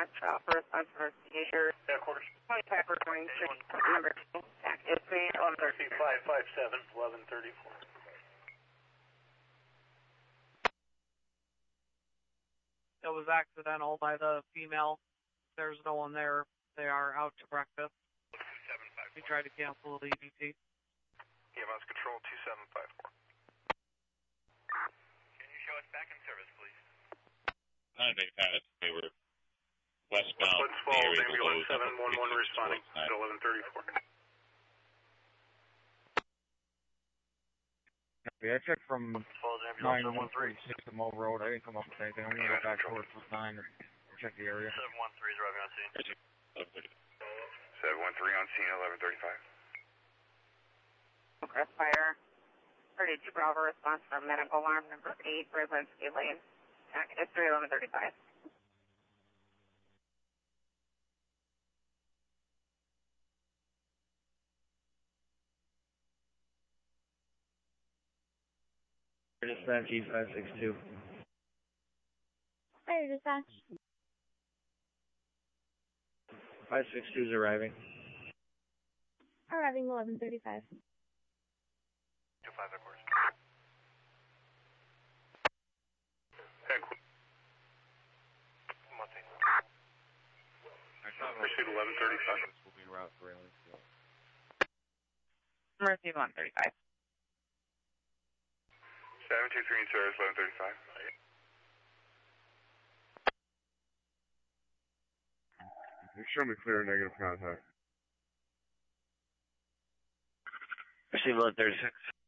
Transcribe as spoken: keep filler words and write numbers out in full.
dispatch uh, for response investigation. Yeah, quarters. twenty-five for going to number two. Active three, eleven thirty. five five seven, eleven thirty-four. It was accidental by the female. There's no one there. They are out to breakfast. seven five four. We tried to cancel the E D T. E M S control two seven five four. Can you show us back in service, please? Uh, they've had it. They were westbound. Woods Falls, ambulance seven one one responding at eleven thirty-four. Yeah, I checked from nine one three six to Mo Road. I didn't come up with anything. I'm going to go back towards nine and check the area. seven one three is arriving on scene. seven one three on scene, eleven thirty-five. Fire. thirty-two Bravo response from medical alarm number eight, Brzezinski Lane. Active three, eleven thirty-five. Dispatch E five six two. Fire dispatch. five six two is arriving. Arriving eleven thirty-five. two five, of course. Pursuit eleven thirty-five. Will be route for Alien Field. Mercy eleven thirty-five. seven two three in service, eleven thirty-five. You show me clear negative contact. Receive eleven thirty-six.